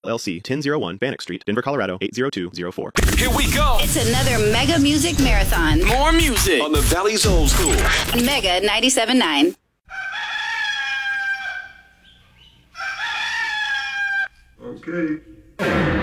LLC, 1001 Bannock Street, Denver, Colorado, 80204. Here we go. It's another Mega Music Marathon. More music on the Valley's Old School. Mega 97.9. Okay.